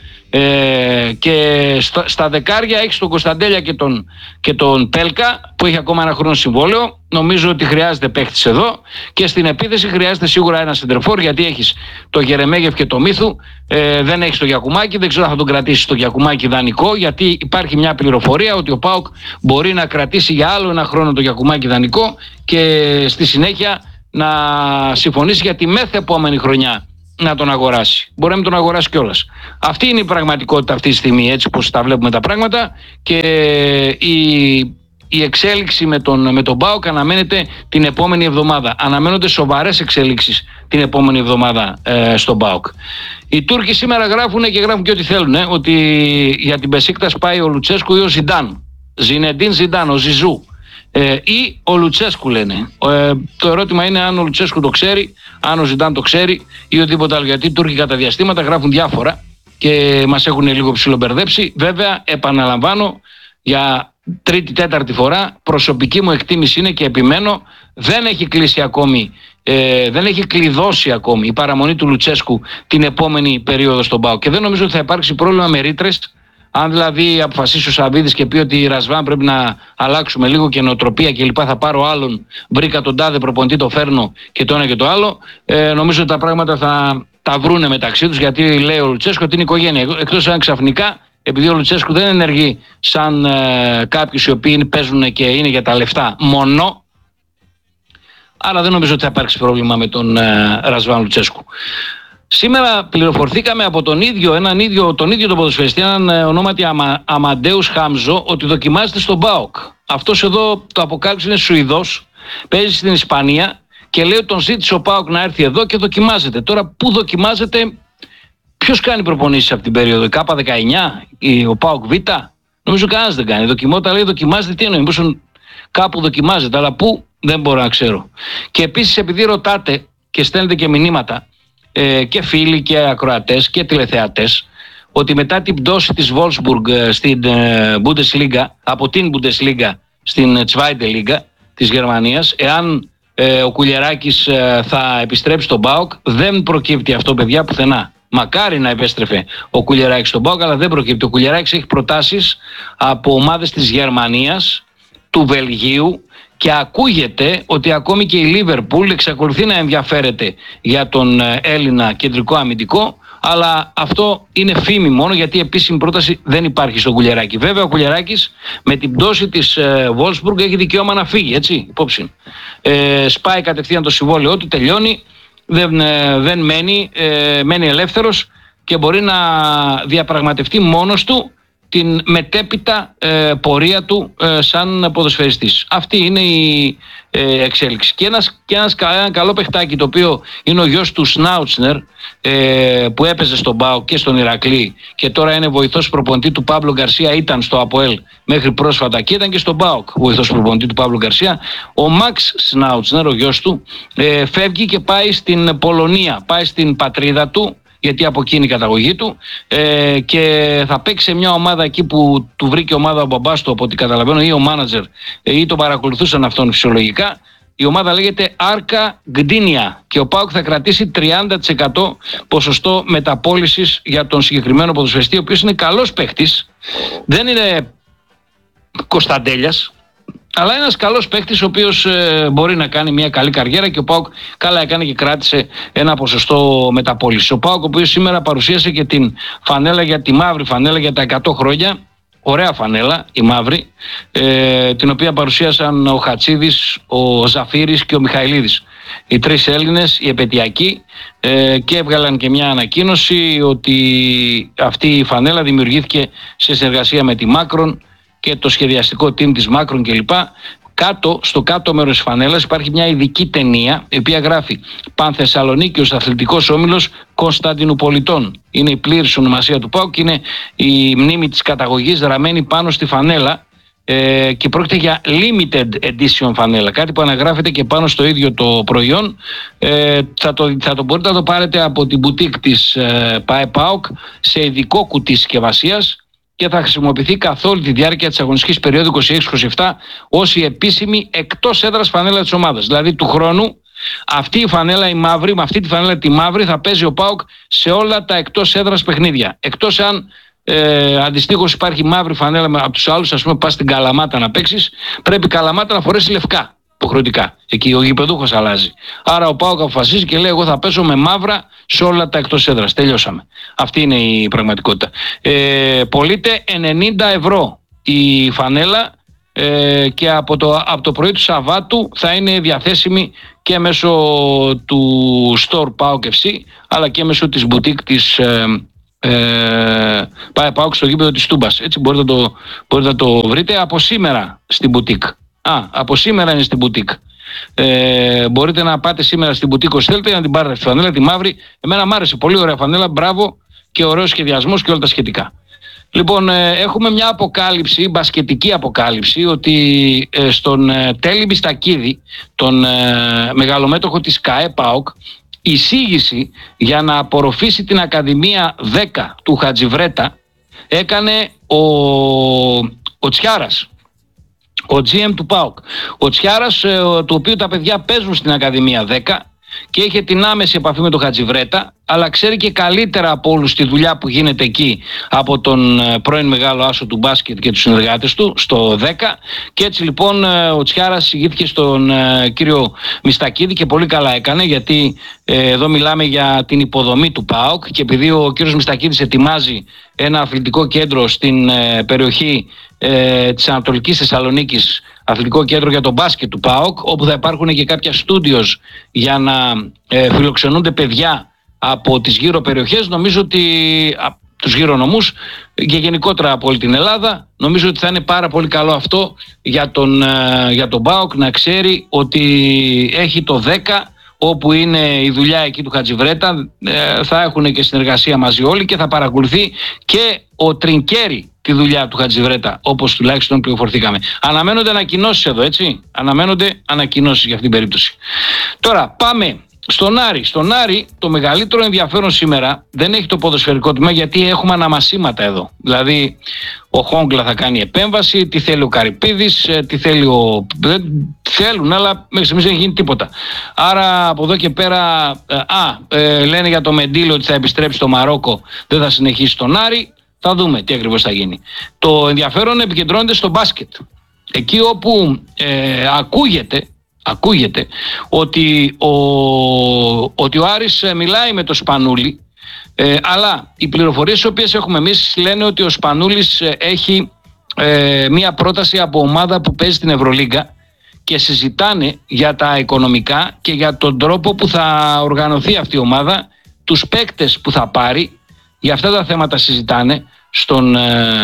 Ε, και στα, στα δεκάρια έχεις τον Κωνσταντέλια και τον, και τον Πέλκα, που έχει ακόμα ένα χρόνο συμβόλαιο. Νομίζω ότι χρειάζεται παίχτης εδώ. Και στην επίθεση χρειάζεται σίγουρα ένα σεντερφόρ, γιατί έχεις το Γερεμέγεφ και το Μίθου. Ε, δεν έχεις το Γιακουμάκη, δεν ξέρω αν θα τον κρατήσεις το Γιακουμάκη δανεικό, γιατί υπάρχει μια πληροφορία ότι ο ΠΑΟΚ μπορεί να κρατήσει για άλλο ένα χρόνο το Γιακουμάκη δανεικό και στη συνέχεια να συμφωνήσει για τη μεθεπόμενη χρονιά να τον αγοράσει. Μπορεί να μην τον αγοράσει κιόλας. Αυτή είναι η πραγματικότητα αυτή τη στιγμή, έτσι πως τα βλέπουμε τα πράγματα, και η, η εξέλιξη με τον, με τον ΠΑΟΚ αναμένεται την επόμενη εβδομάδα. Αναμένονται σοβαρές εξέλιξεις την επόμενη εβδομάδα ε, στον ΠΑΟΚ. Οι Τούρκοι σήμερα γράφουν και γράφουν και ό,τι θέλουν, ε, ότι για την Μπεσίκτας πάει ο Λουτσέσκου ή ο Ζιντάν. Ζινεντίν Ζιντάν, ο Ζιζού. Ε, ή ο Λουτσέσκου λένε. Ε, το ερώτημα είναι αν ο Λουτσέσκου το ξέρει, αν ο Ζιντάν το ξέρει ή οτιδήποτε άλλο. Γιατί οι Τούρκοι κατά διαστήματα γράφουν διάφορα και μας έχουν λίγο ψιλομπερδέψει. Βέβαια, επαναλαμβάνω για τρίτη, τέταρτη φορά, προσωπική μου εκτίμηση είναι και επιμένω, δεν έχει κλείσει ακόμη, ε, δεν έχει κλειδώσει ακόμη η παραμονή του Λουτσέσκου την επόμενη περίοδο στον ΠΑΟΚ. Και δεν νομίζω ότι θα υπάρξει πρόβλημα με ρήτρες. Αν δηλαδή αποφασίσει ο Σαββίδης και πει ότι Ρασβάν πρέπει να αλλάξουμε λίγο και νοοτροπία και λοιπά, θα πάρω άλλον, βρήκα τον τάδε προπονητή, το φέρνω και το ένα και το άλλο, ε, νομίζω ότι τα πράγματα θα τα βρούνε μεταξύ τους, γιατί λέει ο Λουτσέσκου ότι είναι οικογένεια. Εκτός αν ξαφνικά, επειδή ο Λουτσέσκου δεν ενεργεί σαν ε, κάποιους οι οποίοι παίζουν και είναι για τα λεφτά μόνο, άρα δεν νομίζω ότι θα υπάρξει πρόβλημα με τον ε, Ρασβάν Λουτσέσκου. Σήμερα πληροφορθήκαμε από τον ίδιο, έναν ίδιο, τον ίδιο τον ποδοσφαιριστή, έναν ε, ονόματι Αμα, Αμαντέους Χάμζο, ότι δοκιμάζεται στον ΠΑΟΚ. Αυτός εδώ το αποκάλυψε, είναι Σουηδός, παίζει στην Ισπανία και λέει ότι τον ζήτησε ο ΠΑΟΚ να έρθει εδώ και δοκιμάζεται. Τώρα πού δοκιμάζεται, ποιος κάνει προπονήσεις από την περίοδο, η Κάπα δεκαεννιά, η, ο ΠΑΟΚ Β, νομίζω κανένας δεν κάνει. Δοκιμότα λέει δοκιμάζεται, τι εννοεί, μήπως κάπου δοκιμάζεται, αλλά πού δεν μπορώ να ξέρω. Και επίσης επειδή ρωτάτε και στέλνετε και μηνύματα, Ε, και φίλοι και ακροατές και τηλεθεατές, ότι μετά την πτώση της Wolfsburg στην ε, Bundesliga, από την Bundesliga στην Zweite Liga της Γερμανίας, εάν ε, ο Κουλιεράκης ε, θα επιστρέψει στον ΠΑΟΚ, δεν προκύπτει αυτό, παιδιά, πουθενά. Μακάρι να επέστρεφε ο Κουλιεράκης στον ΠΑΟΚ, αλλά δεν προκύπτει. Ο Κουλιεράκης έχει προτάσεις από ομάδες της Γερμανίας, του Βελγίου, και ακούγεται ότι ακόμη και η Λίβερπουλ εξακολουθεί να ενδιαφέρεται για τον Έλληνα κεντρικό αμυντικό, αλλά αυτό είναι φήμη μόνο, γιατί επίσημη πρόταση δεν υπάρχει στον Κουλιεράκη. Βέβαια ο Κουλιεράκης με την πτώση της Wolfsburg έχει δικαίωμα να φύγει, έτσι, υπόψη. Ε, σπάει κατευθείαν το συμβόλαιό του, τελειώνει. δεν, ε, δεν μένει, ε, μένει ελεύθερος και μπορεί να διαπραγματευτεί μόνος του την μετέπειτα ε, πορεία του ε, σαν ποδοσφαιριστής. Αυτή είναι η ε, εξέλιξη. Και ένας, και ένας ένα καλό παιχτάκι, το οποίο είναι ο γιος του Σνάουτσνερ, ε, που έπαιζε στον ΠΑΟΚ και στον Ηρακλή και τώρα είναι βοηθός προπονητή του Παύλο Γκαρσία, ήταν στο ΑΠΟΕΛ μέχρι πρόσφατα και ήταν και στον ΠΑΟΚ βοηθός προπονητή του Παύλο Γκαρσία. Ο Μαξ Σνάουτσνερ, ο γιος του, ε, φεύγει και πάει στην Πολωνία, πάει στην πατρίδα του, γιατί από εκεί είναι η καταγωγή του, ε, και θα παίξει σε μια ομάδα εκεί που του βρήκε ομάδα ο μπαμπάς του, από ό,τι καταλαβαίνω, ή ο μάνατζερ, ε, ή τον παρακολουθούσαν αυτόν φυσιολογικά. Η ομάδα λέγεται Άρκα Γκτίνια και ο ΠΑΟΚ θα κρατήσει τριάντα τοις εκατό ποσοστό μεταπώλησης για τον συγκεκριμένο ποδοσφαιριστή, ο οποίος είναι καλός παίχτης, δεν είναι Κωνσταντέλιας, αλλά ένας καλός παίκτης ο οποίος ε, μπορεί να κάνει μια καλή καριέρα και ο ΠΑΟΚ καλά έκανε και κράτησε ένα ποσοστό μεταπώλησης. Ο ΠΑΟΚ, ο οποίος σήμερα παρουσίασε και την φανέλα, για τη μαύρη φανέλα για τα εκατό χρόνια, ωραία φανέλα η μαύρη, ε, την οποία παρουσίασαν ο Χατσίδης, ο Ζαφύρης και ο Μιχαηλίδης. Οι τρεις Έλληνες, οι επαιτειακοί, ε, και έβγαλαν και μια ανακοίνωση ότι αυτή η φανέλα δημιουργήθηκε σε συνεργασία με τη Μάκρον και το σχεδιαστικό team της Μάκρον κλπ. Κάτω, στο κάτω μέρος της φανέλας υπάρχει μια ειδική ταινία, η οποία γράφει Πανθεσσαλονίκιος Αθλητικός Όμιλος Κωνσταντινουπολιτών. Είναι η πλήρης ονομασία του ΠΑΟΚ, είναι η μνήμη της καταγωγής γραμμένη πάνω στη φανέλα, ε, και πρόκειται για limited edition φανέλα, κάτι που αναγράφεται και πάνω στο ίδιο το προϊόν. Ε, θα, το, θα το μπορείτε να το πάρετε από την μπουτίκ της ε, ΠΑΕ ΠΑΟΚ σε ειδικό κουτί συσκευασίας και θα χρησιμοποιηθεί καθ' όλη τη διάρκεια της αγωνιστικής περίοδου είκοσι έξι είκοσι επτά ως η επίσημη εκτός έδρας φανέλα της ομάδας. Δηλαδή του χρόνου αυτή η φανέλα η μαύρη, με αυτή τη φανέλα τη μαύρη θα παίζει ο ΠΑΟΚ σε όλα τα εκτός έδρας παιχνίδια. Εκτός αν ε, αντιστοίχως υπάρχει μαύρη φανέλα από τους άλλους, ας πούμε πας στην Καλαμάτα να παίξεις, πρέπει η Καλαμάτα να φορέσει λευκά υποχρεωτικά. Εκεί ο γηπεδούχος αλλάζει. Άρα ο ΠΑΟΚ αποφασίζει και λέει: εγώ θα πέσω με μαύρα σε όλα τα εκτός έδρας. Τελειώσαμε. Αυτή είναι η πραγματικότητα. Ε, πωλείται ενενήντα ευρώ η φανέλα, ε, και από το, από το πρωί του Σαββάτου θα είναι διαθέσιμη και μέσω του store ΠΑΟΚ εφ σι, αλλά και μέσω της boutique της ε, ε, ΠΑΟΚ στο γήπεδο της Τούμπας. Έτσι μπορείτε να το, μπορείτε να το βρείτε από σήμερα στην boutique. Α, από σήμερα είναι στην boutique. Ε, μπορείτε να πάτε σήμερα στην boutique όσοι θέλετε να την πάρετε στη φανέλα, τη μαύρη. Εμένα μ' άρεσε, πολύ ωραία φανέλα, μπράβο, και ωραίος σχεδιασμός και όλα τα σχετικά. Λοιπόν, ε, έχουμε μια αποκάλυψη, μπασκετική αποκάλυψη, ότι ε, στον ε, Τέλη Μπιστακίδη, τον ε, μεγαλομέτωχο της ΚΑΕ ΠΑΟΚ, εισήγηση για να απορροφήσει την Ακαδημία δέκα του Χατζιβρέτα έκανε ο, ο Τσιάρας, ο τζι εμ του ΠΑΟΚ. Ο Τσιάρας, το οποίο τα παιδιά παίζουν στην Ακαδημία δέκα και είχε την άμεση επαφή με τον Χατζιβρέτα, αλλά ξέρει και καλύτερα από όλους τη δουλειά που γίνεται εκεί από τον πρώην μεγάλο άσο του μπάσκετ και τους συνεργάτες του στο δέκα, και έτσι λοιπόν ο Τσιάρας συγγήθηκε στον κύριο Μιστακίδη και πολύ καλά έκανε, γιατί εδώ μιλάμε για την υποδομή του ΠΑΟΚ και επειδή ο κύριος Μιστακίδης ετοιμάζει ένα αθλητικό κέντρο στην περιοχή ε, της Ανατολικής Θεσσαλονίκης, αθλητικό κέντρο για τον μπάσκετ του ΠΑΟΚ, όπου θα υπάρχουν και κάποια στούντιος για να ε, φιλοξενούνται παιδιά από τις γύρω περιοχές. Νομίζω ότι από τους γύρω νομούς και γενικότερα από όλη την Ελλάδα, νομίζω ότι θα είναι πάρα πολύ καλό αυτό για τον, για τον ΠΑΟΚ να ξέρει ότι έχει το δέκα, όπου είναι η δουλειά εκεί του Χατζιβρέτα, θα έχουν και συνεργασία μαζί όλοι και θα παρακολουθεί και ο Τρινκέρι τη δουλειά του Χατζιβρέτα, όπως τουλάχιστον πληροφορθήκαμε. Αναμένονται ανακοινώσεις εδώ, έτσι. Αναμένονται ανακοινώσεις για αυτήν την περίπτωση. Τώρα πάμε στον Άρη. Στον Άρη το μεγαλύτερο ενδιαφέρον σήμερα δεν έχει το ποδοσφαιρικό τμήμα, γιατί έχουμε αναμασίματα εδώ. Δηλαδή ο Χόγκλα θα κάνει επέμβαση, τι θέλει ο Καρυπίδης, τι θέλει ο... Δεν θέλουν, αλλά μέχρι στιγμής δεν έχει γίνει τίποτα. Άρα από εδώ και πέρα, α, ε, λένε για το Μεντήλο ότι θα επιστρέψει στο Μαρόκο, δεν θα συνεχίσει στον Άρη. Θα δούμε τι ακριβώς θα γίνει. Το ενδιαφέρον επικεντρώνεται στο μπάσκετ. Εκεί όπου ε, ακούγεται Ακούγεται ότι ο, ότι ο Άρης μιλάει με το Σπανούλη, ε, αλλά οι πληροφορίες τις οποίες έχουμε εμείς λένε ότι ο Σπανούλης έχει ε, μία πρόταση από ομάδα που παίζει στην Ευρωλίγκα και συζητάνε για τα οικονομικά και για τον τρόπο που θα οργανωθεί αυτή η ομάδα, τους παίκτες που θα πάρει. Για αυτά τα θέματα συζητάνε στον,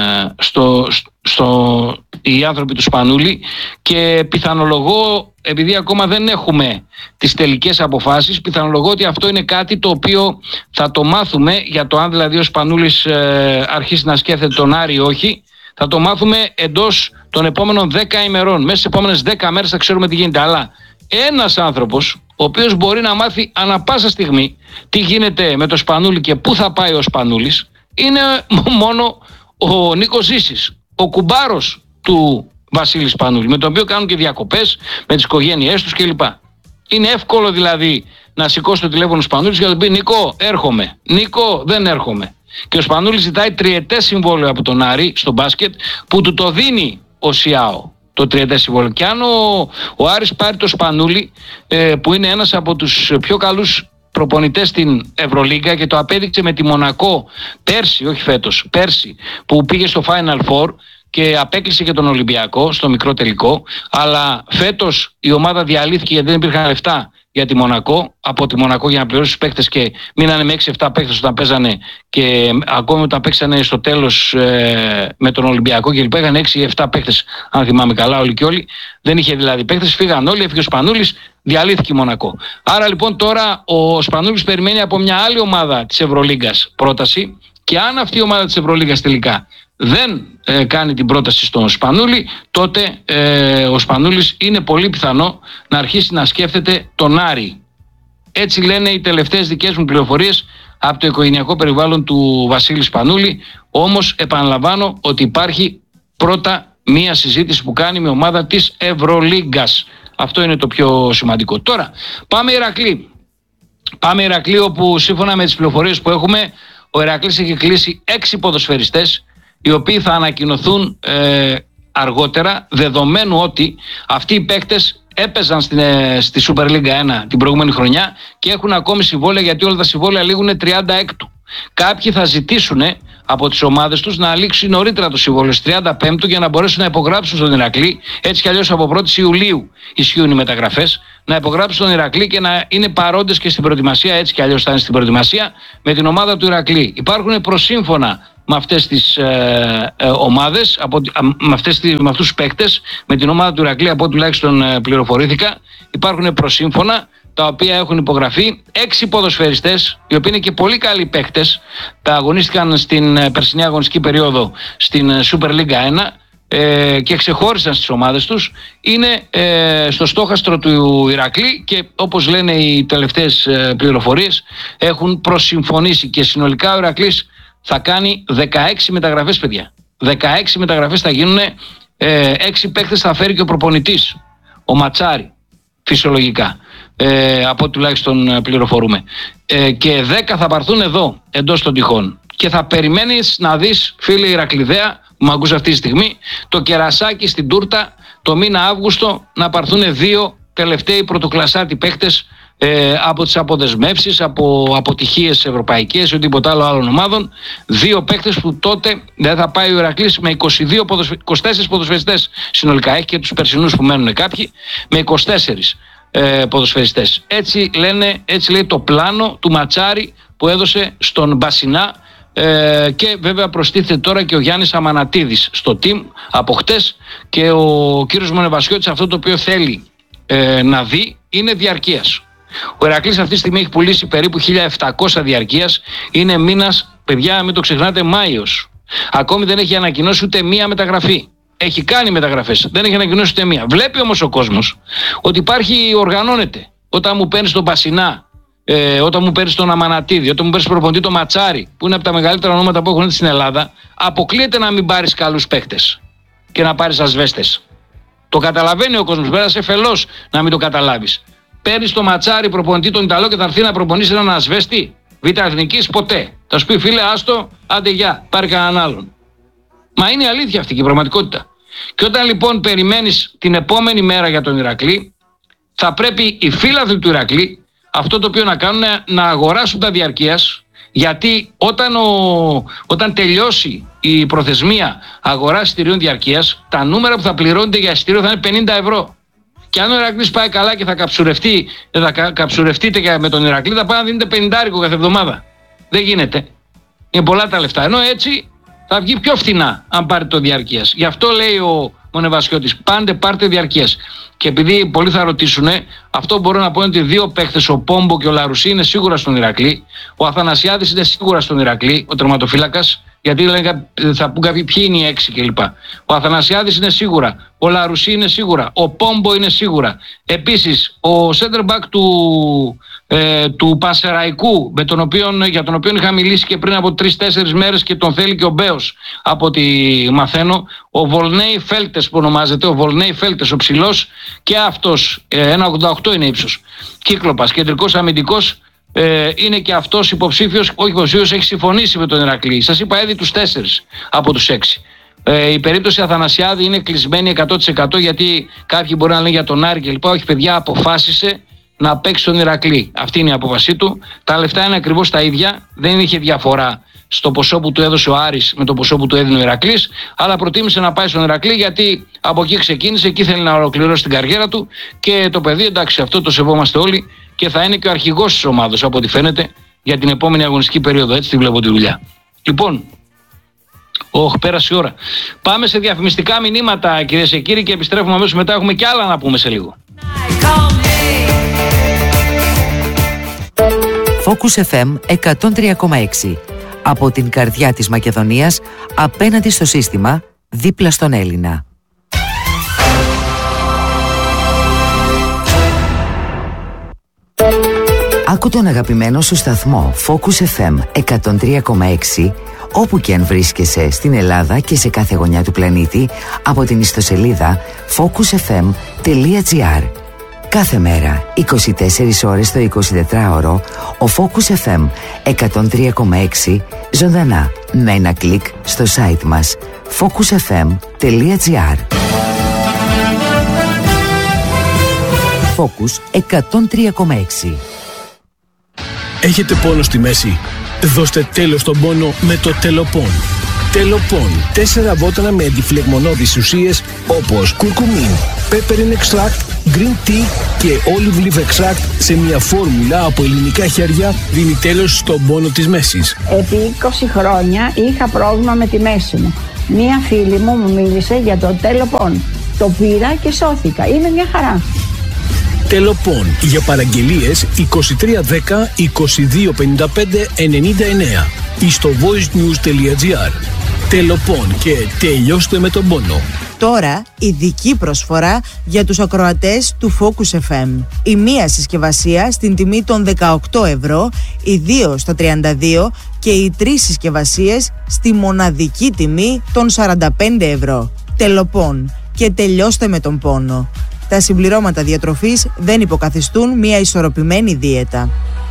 στο, στο, οι άνθρωποι του Σπανούλη, και πιθανολογώ, επειδή ακόμα δεν έχουμε τις τελικές αποφάσεις, πιθανολογώ ότι αυτό είναι κάτι το οποίο θα το μάθουμε, για το αν δηλαδή ο Σπανούλης ε, αρχίσει να σκέφτεται τον Άρη ή όχι, θα το μάθουμε εντός των επόμενων δέκα ημερών. Μέσα στις επόμενες δέκα μέρες θα ξέρουμε τι γίνεται. Αλλά ένας άνθρωπος ο οποίος μπορεί να μάθει ανα πάσα στιγμή τι γίνεται με το Σπανούλη και πού θα πάει ο Σπανούλης, είναι μόνο ο Νίκος Ζήσης, ο κουμπάρος του Βασίλη Σπανούλη, με τον οποίο κάνουν και διακοπές με τις οικογένειές τους κλπ. Είναι εύκολο δηλαδή να σηκώσει το τηλέφωνο Σπανούλης και να του πει Νίκο, έρχομαι. Νίκο, δεν έρχομαι. Και ο Σπανούλης ζητάει τριετές συμβόλαιο από τον Άρη στο μπάσκετ, που του το δίνει ο ΣΙΑΟ το τριετές συμβόλαιο. Και αν ο, ο Άρης πάρει το Σπανούλη, ε, που είναι ένας από τους πιο καλούς προπονητές στην Ευρωλίγκα και το απέδειξε με τη Μονακό πέρσι, όχι φέτος, πέρσι, που πήγε στο Final Four και απέκλεισε και τον Ολυμπιακό στο μικρό τελικό, αλλά φέτος η ομάδα διαλύθηκε γιατί δεν υπήρχαν λεφτά για τη Μονακό, από τη Μονακό για να πληρώσει τους παίκτες, και μείνανε με έξι εφτά παίκτες όταν παίζανε, και ακόμη όταν παίξανε στο τέλος ε, με τον Ολυμπιακό και λοιπά, είχαν έξι εφτά παίκτες, αν θυμάμαι καλά, όλοι και όλοι. Δεν είχε δηλαδή παίκτες, φύγαν όλοι, έφυγε ο Σπανούλης, διαλύθηκε η Μονακό. Άρα λοιπόν τώρα ο Σπανούλης περιμένει από μια άλλη ομάδα της Ευρωλίγκας πρόταση, και αν αυτή η ομάδα της Ευρωλίγκας τελικά δεν ε, κάνει την πρόταση στον Σπανούλη, τότε ε, ο Σπανούλης είναι πολύ πιθανό να αρχίσει να σκέφτεται τον Άρη. Έτσι λένε οι τελευταίες δικές μου πληροφορίες από το οικογενειακό περιβάλλον του Βασίλη Σπανούλη. Όμως επαναλαμβάνω ότι υπάρχει πρώτα μία συζήτηση που κάνει με ομάδα της Ευρωλίγκας. Αυτό είναι το πιο σημαντικό. Τώρα πάμε Ηρακλή. Πάμε Ηρακλή, όπου σύμφωνα με τις πληροφορίες που έχουμε, ο Ηρακλής έχει κλείσει έξι ποδοσφαιριστές, οι οποίοι θα ανακοινωθούν ε, αργότερα, δεδομένου ότι αυτοί οι παίκτες έπαιζαν στην, ε, στη Super League ένα την προηγούμενη χρονιά και έχουν ακόμη συμβόλαια, γιατί όλα τα συμβόλαια λήγουν τριάντα έκτου. Κάποιοι θα ζητήσουν από τις ομάδες τους να λήξει νωρίτερα το συμβόλαιο στις τριάντα πέμπτου για να μπορέσουν να υπογράψουν στον Ηρακλή. Έτσι κι αλλιώς από πρώτη Ιουλίου ισχύουν οι μεταγραφές. Να υπογράψουν στον Ηρακλή και να είναι παρόντες και στην προετοιμασία. Έτσι κι αλλιώς θα είναι στην προετοιμασία με την ομάδα του Ηρακλή. Υπάρχουν προσύμφωνα με αυτές τις ε, ε, ομάδες, από, με, αυτές, με αυτούς τους παίκτες, με την ομάδα του Ηρακλή, από τουλάχιστον ε, πληροφορήθηκα. Υπάρχουν προσύμφωνα τα οποία έχουν υπογραφεί. Έξι ποδοσφαιριστές, οι οποίοι είναι και πολύ καλοί παίκτες, τα αγωνίστηκαν στην ε, περσινή αγωνιστική περίοδο στην ε, Super League ένα ε, και ξεχώρισαν στις ομάδες τους. Είναι ε, στο στόχαστρο του Ηρακλή και, όπως λένε οι τελευταίες ε, πληροφορίες, έχουν προσυμφωνήσει, και συνολικά ο Ηρακλής θα κάνει δεκαέξι μεταγραφές, παιδιά. δεκαέξι μεταγραφές θα γίνουν, ε, έξι παίκτες θα φέρει και ο προπονητής, ο Ματσάρη, φυσιολογικά, ε, από τουλάχιστον πληροφορούμε. Ε, και δέκα θα πάρθουν εδώ, εντός των τυχών. Και θα περιμένεις να δεις, φίλε Ηρακλειδέα, που με ακούς αυτή τη στιγμή, το κερασάκι στην τούρτα, το μήνα Αύγουστο, να πάρθουν δύο τελευταίοι πρωτοκλασσάτι παίκτες, Ε, από τις αποδεσμεύσεις, από αποτυχίες ευρωπαϊκές ή οτιδήποτε άλλο άλλων ομάδων. Δύο παίκτες που τότε δεν θα πάει ο Ηρακλής με είκοσι δύο ποδοσφαι... είκοσι τέσσερις ποδοσφαιριστές συνολικά. Έχει και τους περσινούς που μένουν κάποιοι, με είκοσι τέσσερις ε, ποδοσφαιριστές. Έτσι λένε, έτσι λέει το πλάνο του Ματσάρη που έδωσε στον Μπασινά, ε, και βέβαια προστίθεται τώρα και ο Γιάννης Αμανατίδης στο team από χτες, και ο κύριος Μονεβασιώτης αυτό το οποίο θέλει ε, να δει είναι διαρκείας. Ο Ηρακλής αυτή τη στιγμή έχει πουλήσει περίπου χίλια επτακόσια διαρκείας. Είναι μήνας, παιδιά, μην το ξεχνάτε, Μάιος. Ακόμη δεν έχει ανακοινώσει ούτε μία μεταγραφή. Έχει κάνει μεταγραφές, δεν έχει ανακοινώσει ούτε μία. Βλέπει όμως ο κόσμος ότι υπάρχει, οργανώνεται. Όταν μου παίρνει τον Μπασινά, ε, όταν μου παίρνει τον Αμανατίδη, όταν μου παίρνει τον προπονητή τον Ματσάρη, που είναι από τα μεγαλύτερα ονόματα που έχουν στην Ελλάδα, αποκλείεται να μην πάρεις καλούς παίκτες και να πάρεις ασβέστες. Το καταλαβαίνει ο κόσμος, πέρασε φελώς να μην το καταλάβεις. Παίρνεις το Ματσάρι προπονητή τον Ιταλό και θα έρθει να προπονήσει έναν ασβέστη Β' Εθνικής, ποτέ. Θα σου πει, φίλε, άστο, άντε γεια, πάρει κανέναν άλλον. Μα είναι η αλήθεια αυτή και η πραγματικότητα. Και όταν λοιπόν περιμένεις την επόμενη μέρα για τον Ηρακλή, θα πρέπει οι φίλαθλοι του Ηρακλή αυτό το οποίο να κάνουν είναι να αγοράσουν τα διαρκείας, γιατί όταν, ο, όταν τελειώσει η προθεσμία αγοράς εισιτηρίων διαρκείας, τα νούμερα που θα πληρώνονται για εισιτήριο θα είναι πενήντα ευρώ. Και αν ο Ηρακλής πάει καλά και θα καψουρευτεί, θα κα, καψουρευτείτε με τον Ηρακλή, θα πάει να δίνετε πενηντάρικο κάθε εβδομάδα. Δεν γίνεται. Είναι πολλά τα λεφτά. Ενώ έτσι θα βγει πιο φθηνά αν πάρετε το διαρκείας. Γι' αυτό λέει ο Μονεβασιώτης, πάντε πάρτε διαρκείας. Και επειδή πολλοί θα ρωτήσουν, αυτό μπορώ να πω είναι ότι δύο παίχτες, ο Πόμπο και ο Λαρουσί, είναι σίγουρα στον Ηρακλή. Ο Αθανασιάδης είναι σίγουρα στον Ηρακλή, ο τερματοφύλακας. Γιατί λένε, θα πούν κάποιοι ποιοι είναι οι έξι κλπ. Ο Αθανασιάδης είναι σίγουρα. Ο Λαρουσί είναι σίγουρα. Ο Πόμπο είναι σίγουρα. Επίσης, ο center back του, ε, του Πανσεραϊκού, με τον οποίο, για τον οποίο είχα μιλήσει και πριν από τρεις-τέσσερις μέρες και τον θέλει και ο Μπέος, από ό,τι μαθαίνω, ο Βολνέι Φέλτες που ονομάζεται, ο Βολνέι Φέλτες, ο ψηλός, και αυτός, ε, ένα ογδόντα οκτώ είναι ύψος. Κύκλοπας, κεντρικός αμυντικός. Ε, είναι και αυτός υποψήφιος, όχι υποψήφιος, έχει συμφωνήσει με τον Ηρακλή. Σας είπα ήδη τους τέσσερις από τους έξι. Ε, η περίπτωση Αθανασιάδη είναι κλεισμένη εκατό τοις εκατό, γιατί κάποιοι μπορεί να λένε για τον Άρη κλπ. Όχι, παιδιά, αποφάσισε να παίξει τον Ηρακλή. Αυτή είναι η απόφασή του. Τα λεφτά είναι ακριβώς τα ίδια. Δεν είχε διαφορά στο ποσό που του έδωσε ο Άρης με το ποσό που του έδινε ο Ηρακλής, αλλά προτίμησε να πάει στον Ηρακλή γιατί από εκεί ξεκίνησε, εκεί θέλει να ολοκληρώσει την καριέρα του και το παιδί, εντάξει, αυτό το σεβόμαστε όλοι και θα είναι και ο αρχηγός της ομάδας από ό,τι φαίνεται για την επόμενη αγωνιστική περίοδο. Έτσι τη βλέπω τη δουλειά. Λοιπόν, όχι, πέρασε η ώρα. Πάμε σε διαφημιστικά μηνύματα, κυρίες και κύριοι, και επιστρέφουμε αμέσως μετά. Έχουμε και άλλα να πούμε σε λίγο. Focus εφ εμ εκατόν τρία κόμμα έξι. Από την καρδιά της Μακεδονίας, απέναντι στο σύστημα, δίπλα στον Έλληνα. Άκου τον αγαπημένο σου σταθμό Focus εφ εμ εκατόν τρία κόμμα έξι όπου και αν βρίσκεσαι στην Ελλάδα και σε κάθε γωνιά του πλανήτη από την ιστοσελίδα focus f m τελεία g r. Κάθε μέρα, είκοσι τέσσερις ώρες το εικοσιτετράωρο, ο Focus εφ εμ εκατόν τρία κόμμα έξι ζωντανά με ένα κλικ στο site μας focus f m τελεία g r. Focus εκατόν τρία κόμμα έξι. Έχετε πόνο στη μέση? Δώστε τέλος στον πόνο με το Τελοπών. Τελοπών. Τέσσερα βότανα με αντιφλεγμονώδεις ουσίες όπως κουρκουμίν, peppermint extract, green tea και olive leaf extract σε μια φόρμουλα από ελληνικά χέρια δίνει τέλος στον πόνο της μέσης. Επί είκοσι χρόνια είχα πρόβλημα με τη μέση μου. Μία φίλη μου μου μίλησε για το Τελοπών. Το πήρα και σώθηκα. Είναι μια χαρά. Τελοπών. Για παραγγελίες είκοσι τρία δέκα είκοσι δύο πενήντα πέντε ενενήντα εννέα ή στο voicenews τελεία gr. Τελοπών και τελειώστε με τον πόνο. Τώρα ειδική προσφορά για τους ακροατές του Focus εφ εμ. Η μία συσκευασία στην τιμή των δεκαοκτώ ευρώ, οι δύο στα τριάντα δύο και οι τρεις συσκευασίες στη μοναδική τιμή των σαράντα πέντε ευρώ. Τελοπών και τελειώστε με τον πόνο. Τα συμπληρώματα διατροφής δεν υποκαθιστούν μια ισορροπημένη δίαιτα.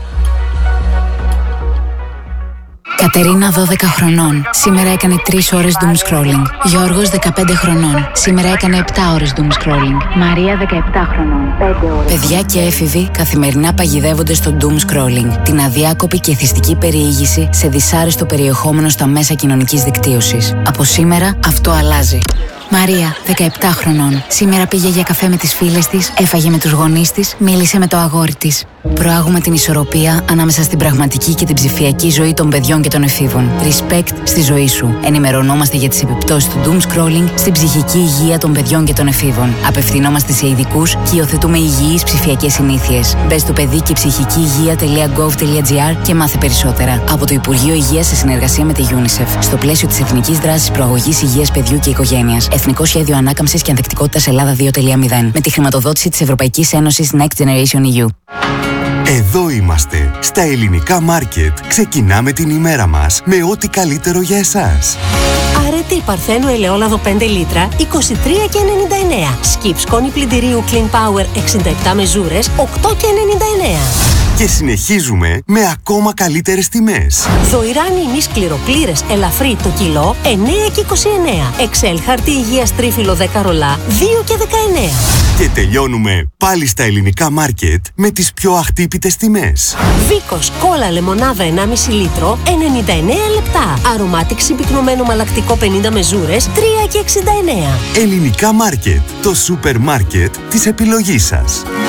Κατερίνα, δώδεκα χρονών. Σήμερα έκανε τρεις ώρες doom scrolling. Γιώργος, δεκαπέντε χρονών. Σήμερα έκανε επτά ώρες doom scrolling. Μαρία, δεκαεπτά χρονών. πέντε ώρες. Παιδιά και έφηβοι καθημερινά παγιδεύονται στο doom scrolling, την αδιάκοπη και εθιστική περιήγηση σε δυσάρεστο περιεχόμενο στα μέσα κοινωνικής δικτύωσης. Από σήμερα αυτό αλλάζει. Μαρία, δεκαεπτά χρονών. Σήμερα πήγε για καφέ με τις φίλες της, έφαγε με τους γονείς της, μίλησε με το αγόρι της. Προάγουμε την ισορροπία ανάμεσα στην πραγματική και την ψηφιακή ζωή των παιδιών και των εφήβων. Respect στη ζωή σου. Ενημερωνόμαστε για τις επιπτώσεις του doom scrolling στην ψυχική υγεία των παιδιών και των εφήβων. Απευθυνόμαστε σε ειδικούς και υιοθετούμε υγιείς ψηφιακές συνήθειες. Μπες στο παιδί και ψυχική υγεία τελεία gov τελεία gr και μάθε περισσότερα. Από το Υπουργείο Υγείας σε συνεργασία με τη UNICEF. Στο πλαίσιο της Εθνικής Δράσης Προαγωγής Υγείας Παιδιού και Οικογένειας. Εθνικό Σχέδιο Ανάκαμψης και Ανθεκτικότητας Ελλάδα δύο κόμμα μηδέν. Με τη χρηματοδότηση της Ευρωπαϊκής Ένωσης Next Generation ι γιου. Εδώ είμαστε, στα ελληνικά μάρκετ. Ξεκινάμε την ημέρα μας με ό,τι καλύτερο για εσάς. Αρετή Παρθένου ελαιόλαδο πέντε λίτρα, είκοσι τρία και ενενήντα εννέα. Σκιπ σκόνη πλυντηρίου Clean Power εξήντα επτά μεζούρες, οκτώ και ενενήντα εννέα. Και συνεχίζουμε με ακόμα καλύτερες τιμές. Δοϊράνι ημίς κληροπλήρες ελαφρύ το κιλό εννέα και είκοσι εννέα. Εξέλ χαρτί υγείας τρίφυλλο δέκα ρολά δύο και δεκαεννέα. Και τελειώνουμε πάλι στα ελληνικά μάρκετ με τις πιο αχτύπητες τιμές. Βίκος κόλλα λεμονάδα ενάμιση λίτρο ενενήντα εννέα λεπτά. Αρωμάτικ συμπυκνωμένο μαλακτικό πενήντα μεζούρες τρία και εξήντα εννέα. Ελληνικά μάρκετ, το σούπερ μάρκετ της επιλογής σας.